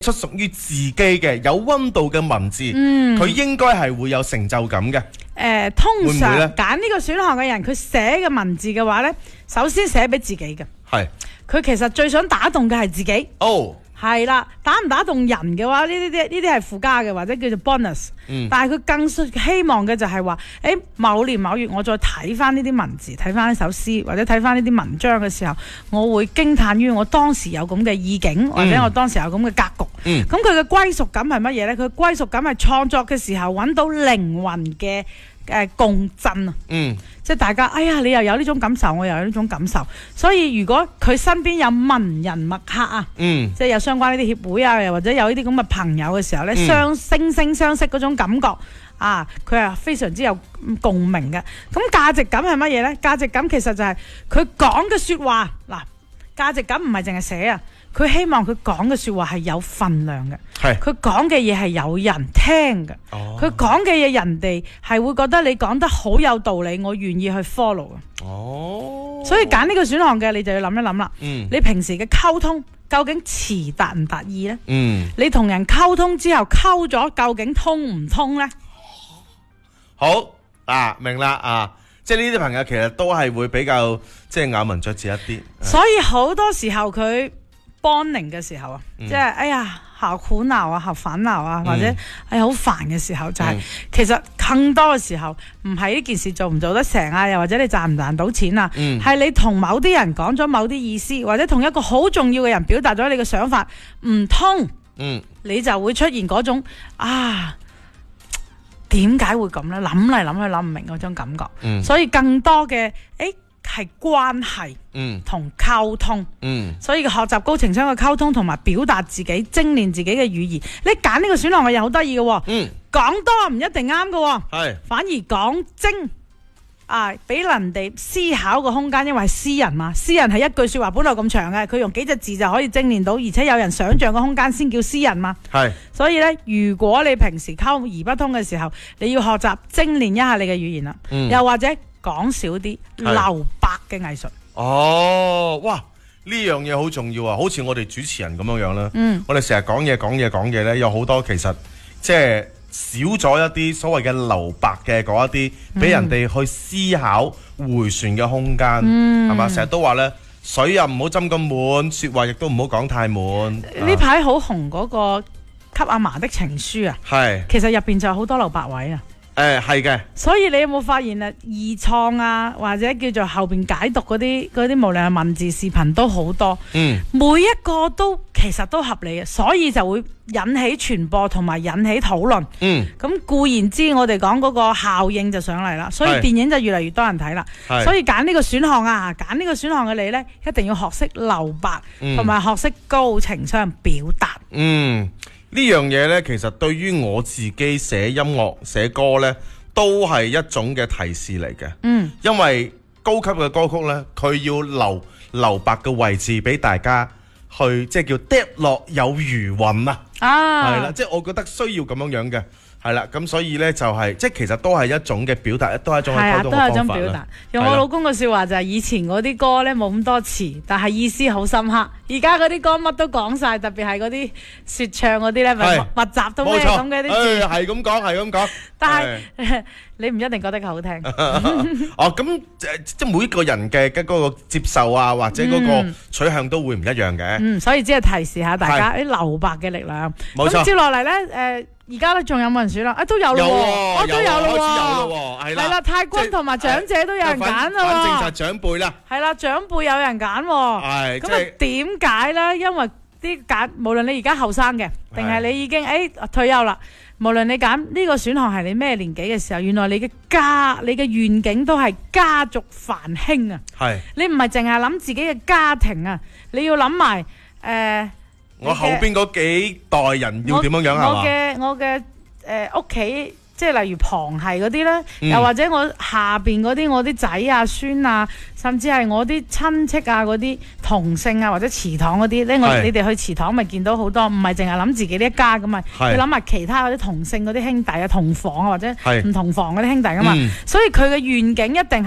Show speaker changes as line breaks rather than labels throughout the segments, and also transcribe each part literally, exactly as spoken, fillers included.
出屬於自己嘅有溫度嘅文字，佢、
嗯、
應該係會有成就感嘅。誒、
呃，通常揀呢個選項嘅人，佢寫嘅文字嘅話呢，首先寫俾自己嘅。係，佢其實最想打動嘅係自己。哦，係啦，打唔打動人嘅話，呢啲呢啲係附加嘅，或者叫做 bonus。嗯、但係佢更希望嘅就係話，誒，某年某月我再睇翻呢啲文字，睇翻呢首詩，或者睇翻呢啲文章嘅時候，我會驚嘆於我當時有咁嘅意境，或者我當時有咁嘅格局。咁佢嘅歸屬感係乜嘢呢？佢歸屬感係創作嘅時候揾到靈魂嘅誒共振啊！嗯，即係大家，哎呀，你又有呢種感受，我又有呢種感受，所以如果佢身邊有文人墨客啊，嗯，即係有相關呢啲協會啊，又或者有呢啲咁嘅朋友嘅時候咧，嗯、相惺惺相惜嗰種感覺啊，佢係非常之有共鳴嘅。咁價值感係乜嘢咧？價值感其實就係佢講嘅說話嗱，價值感唔係淨係寫啊。佢希望佢講嘅說話係有分量嘅，係佢講嘅嘢係有人聽嘅，佢講嘅嘢人哋係會覺得你講得好有道理，我願意去 follow 啊。哦，所以揀呢個選項嘅你就要諗一諗啦。嗯，你平時嘅溝通究竟詞達唔達意呢？嗯，你同人溝通之後溝咗究竟通唔通呢？
好啊，明啦啊。即係呢啲朋友其實都係會比較即係咬文嚼字一啲，
所以好多時候佢 bonding 嘅時候啊，嗯、即係哎呀好苦惱啊，好煩惱啊，或者哎呀好煩嘅時候，就係、是嗯、其實更多嘅時候唔係呢件事做唔做得成啊，又或者你賺唔賺到錢啊，係、嗯、你同某啲人講咗某啲意思，或者同一個好重要嘅人表達咗你嘅想法唔通，嗯，你就會出現嗰種啊點解會咁呢？諗嚟諗去諗唔明嗰種感覺，嗯、所以更多嘅誒。係關係，嗯，同溝通，嗯，所以學習高情商嘅溝通同埋表達自己、精練自己嘅語言。你揀呢個選項嘅又好得意嘅，嗯，講多唔一定啱嘅，係，反而講精啊，俾人哋思考嘅空間，因為係詩人嘛，詩人係一句說話本來咁長嘅，佢用幾隻字就可以精練到，而且有人想象嘅空間先叫詩人嘛，係。所以咧，如果你平時溝而不通嘅時候，你要學習精練一下你嘅語言啦，嗯、又或者。講少啲留白嘅藝術
哦，哇！呢樣嘢好重要啊，好似我哋主持人咁樣樣啦。嗯，我哋成日講嘢講嘢講嘢咧，有好多其實即係少咗一啲所謂嘅留白嘅嗰一啲，俾人哋去思考回旋嘅空間，係嘛、嗯？成日都話咧，水又唔好斟咁滿，說話亦都唔好講太滿。
呢排好紅嗰個給阿嫲的情書啊，係，其實入邊就有好多留白位啊。
誒，係嘅，
所以你有冇發現啊？二創啊，或者叫做後邊解讀嗰啲嗰啲，無論係文字、視頻都好多。嗯，每一個都其實都合理嘅，所以就會引起傳播同埋引起討論。嗯，咁固然之，我哋講嗰個效應就上嚟啦，所以電影就越嚟越多人睇啦。所以揀呢個選項啊，揀呢個選項嘅你呢，一定要學識留白，同埋、嗯、學識高情商表達。嗯。呢樣嘢呢，其實對於我自己寫音樂、寫歌呢，都係一種嘅提示嚟嘅。嗯，因為高級嘅歌曲呢，佢要留留白嘅位置俾大家去，即係叫跌落有餘韻啊。啊，係啦，即係我覺得需要咁樣樣嘅。係啦，咁所以咧就係、是，即係其實都係一種嘅表達，都係一種溝通嘅方法啦。係啊，都係一種表達。用我老公嘅說話就係，以前嗰啲歌咧冇咁多詞，但係意思好深刻。而家嗰啲歌乜都講晒，特別係嗰啲說唱嗰啲咧，咪密集到咩咁嘅啲字。係咁講，係咁講。但係是你唔一定覺得佢好聽。
哦，咁即係每一個人嘅嘅嗰個接受啊，或者嗰個取向都會唔一樣嘅。嗯，
所以只係提示下大家啲留白嘅力量。冇錯。咁接落嚟咧，誒、呃。而家咧仲有冇人選啦？啊，都有咯，我都有咯，開始有咯，係啦，係啦，太君同埋長者都有人揀啦，
反正就係長輩啦，
係啦，長輩有人揀，係咁啊？點解咧？因為啲揀，無論你而家後生嘅，定係你已經誒退休啦，無論你揀呢個選項係你咩年紀嘅時候，原來你嘅家，你嘅願景都係家族繁興啊！係，你唔係淨係諗自己嘅家庭啊，你要諗埋誒。
我後邊嗰幾代人要點樣樣啊？
我嘅我嘅誒屋企，即係例如旁系嗰啲咧，嗯、又或者我下邊嗰啲我啲仔啊、孫啊，甚至係我啲親戚啊嗰啲同姓啊或者祠堂嗰啲咧，我你哋去祠堂咪見到好多，唔係淨係諗自己呢一家咁嘛，你諗埋其他嗰啲同姓嗰啲兄弟啊、同房啊或者唔同房嗰啲兄弟噶嘛，嗯、所以佢嘅願景一定係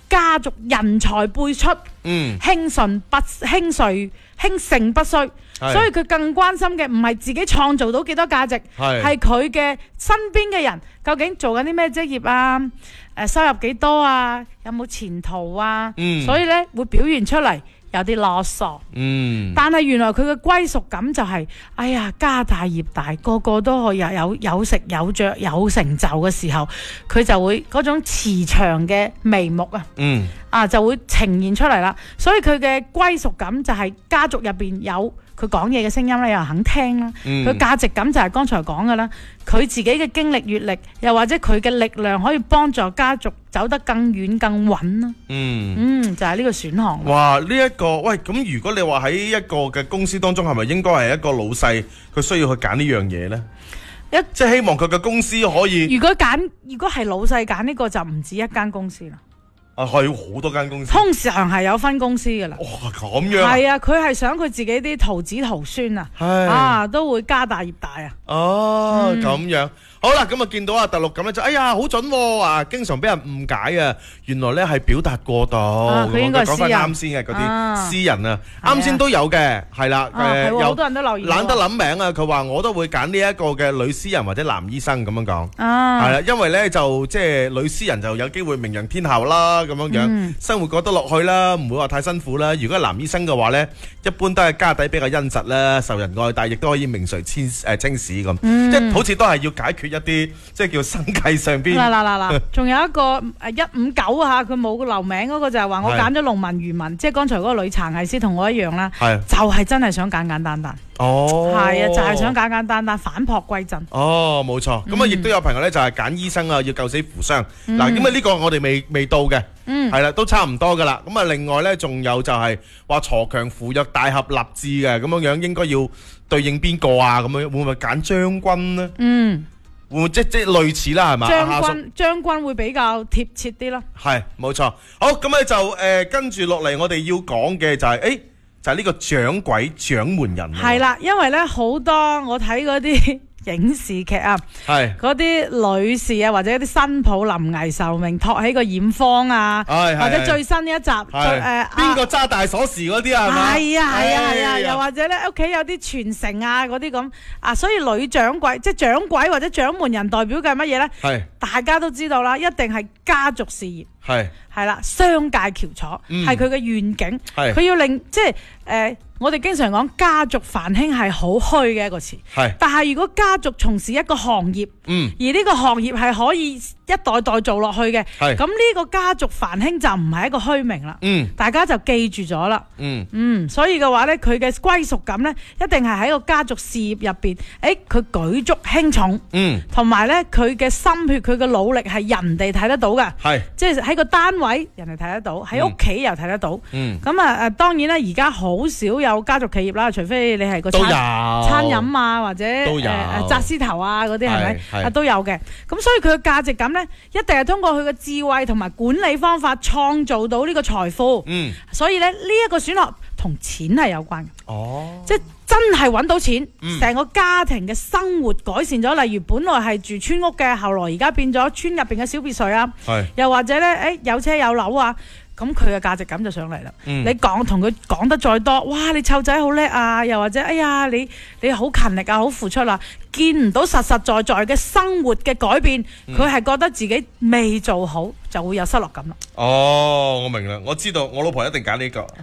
家族人才輩出，
嗯，
興順不興衰，興盛不衰。所以佢更關心嘅唔係自己創造到幾多價值，係佢嘅身邊嘅人究竟做緊啲咩職業啊？誒，收入幾多啊？有冇前途啊？
嗯、
所以咧會表現出嚟有啲囉嗦。
嗯，
但係原來佢嘅歸屬感就係、是，哎呀，家大業大，個個都可以有有有食有着有成就嘅時候，佢就會嗰種慈祥嘅眉目啊，
嗯，
啊就會呈現出嚟啦。所以佢嘅歸屬感就係家族入邊有佢講嘢嘅聲音咧，有人肯聽啦。佢、嗯、價值感就係剛才講嘅啦，佢自己嘅經歷閲歷，又或者佢嘅力量可以幫助家族走得更遠更穩啦。嗯嗯，就係、是、呢個選項。
哇！呢、這、一個喂，咁如果你話喺一個嘅公司當中，係咪應該係一個老細佢需要去揀呢樣嘢呢？一即係希望佢嘅公司可以。如果揀，
如果係老細揀呢個就唔止一間公司啦。
啊，係好多間公司，
通常係有分公司噶啦。
哇，咁樣
係啊，佢係想佢自己啲徒子徒孫啊，啊都會家大業大啊。
哦，咁、嗯、樣好啦，咁啊見到阿特六咁咧就，哎呀好準喎啊，經常俾人誤解啊，原來咧係表達過度。
佢應該係私人。講翻
啱先嘅嗰啲私人啊，啱先都有嘅，係啦，
誒有好多人都留言，
懶得諗名啊。佢話我都會揀呢一個嘅女詩人或者男醫生咁樣講，係啦，因為咧就即係女詩人就有機會名揚天下啦。咁樣樣、嗯、生活過得落去啦，唔會話太辛苦啦。如果係男醫生嘅話呢，一般都係家底比較殷實啦，受人愛戴，亦都可以名垂青誒青史咁。嗯、即係好似都係要解決一啲即係叫生計上邊。嗱嗱嗱嗱，
仲有一個誒一五九啊，佢冇留名嗰個就係話我揀咗農民漁民，即係剛才嗰個女殘藝師同我一樣啦，就係、是、真係想簡簡單單。哦，係啊，就係、是、想簡簡單單返璞歸真。哦，冇錯。咁啊，亦都有朋友咧就係揀醫生啊，要救死扶傷。嗱、嗯，咁啊呢個我哋未未到嘅。嗯，係啦，都差唔多噶啦。咁啊，另外咧仲有就係話鋤強扶弱、大俠立志嘅咁樣樣，應該要對應邊個啊？咁樣會唔會揀將軍呢？嗯，會唔會即即類似啦，係嘛？將軍將軍會比較貼切啲咯。係，冇錯。好，咁咧就誒跟住落嚟，我哋要講嘅就係、是、誒。就係呢個掌櫃掌門人。係啦，因為咧好多我睇嗰啲影視劇啊，係嗰啲女士啊，或者啲新抱臨危受命托起個染坊啊，或者最新呢一集，誒邊個揸大鎖匙嗰啲啊？係啊係啊係啊，又或者咧屋企有啲傳承啊嗰啲咁啊，所以女掌櫃即係掌櫃或者掌門人代表嘅係乜嘢咧？係大家都知道啦，一定係家族事業。係係啦，商界翹楚係佢嘅願景，佢要令即係誒、呃，我哋經常講家族繁興係好虛嘅一個詞，係。但係如果家族從事一個行業，嗯，而呢個行業係可以一代代做落去嘅，係。咁呢個家族繁興就唔係一個虛名啦，嗯，大家就記住咗啦，嗯嗯，所以嘅話咧，佢嘅歸屬感咧，一定係喺個家族事業入邊，誒、欸，佢舉足輕重，嗯，同埋咧佢嘅心血，佢嘅努力係人哋睇得到嘅，係，即係喺個單位人哋睇得到，喺屋企又睇得到。嗯，咁啊誒，當然咧，而家好少有家族企業啦，除非你係個餐餐飲啊，或者誒誒紮絲頭啊嗰啲係咪啊都有嘅。咁所以佢嘅價值感咧，一定係通過佢嘅智慧同埋管理方法創造到呢個財富。嗯，所以咧呢一個選項同錢係有關嘅。哦，即係真係揾到錢，成個家庭嘅生活改善咗。例如本來係住村屋嘅，後來而家變咗村入邊嘅小別墅啊。係，又或者咧，誒有車有樓啊，咁佢嘅價值感就上嚟啦。嗯，你講同佢講得再多，哇！你湊仔好叻啊，又或者哎呀，你你好勤力啊，好付出啊，見唔到實實在在嘅生活嘅改變，佢係覺得自己未做好，就會有失落感啦。哦，我明啦，我知道我老婆一定揀呢個。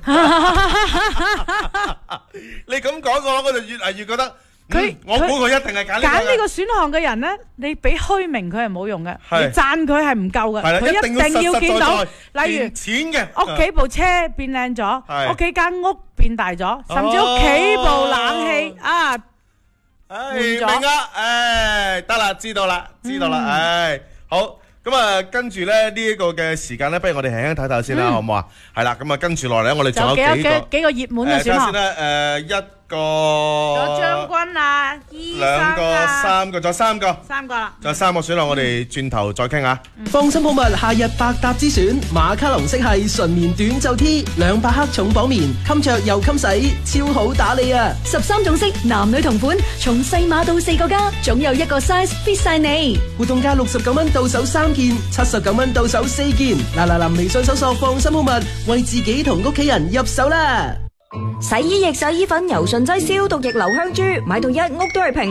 你咁講嘅話，我就越嚟越覺得佢，我估佢一定係揀呢個。揀呢個選項嘅人咧，你俾虛名佢係冇用嘅，你讚佢係唔夠嘅，佢一定要見到，例如錢嘅屋企部車變靚咗，屋企間屋變大咗，甚至屋企部冷氣啊，唉，明啊，誒，得啦，知道啦，知道啦，唉，好。咁啊，跟住咧呢一個嘅時間咧，不如我哋輕輕睇睇先啦，好唔好啊？係啦，咁啊跟住落嚟咧，我哋仲有幾個幾個熱門嘅選項。誒，先啦，誒一
個，
仲有將軍啊，醫生啊，
兩個、三個，仲有三個，
三個啦，
仲有三個選項，我哋轉頭再傾下。
放心好物夏日百搭之選，馬卡龍色系純棉短袖 T， 兩百克重綁棉，襟着又襟洗，超好打理啊！
十三種色，男女同款，從細碼到四個加，總有一個 size fit 晒你。
活動價六十九蚊到手三件，七十九蚊到手四件。嗱嗱嗱，微信搜索放心好物，為自己同屋企人入手啦！
洗衣液、洗衣粉、柔順劑、消毒液、留香珠，買到一屋都係平。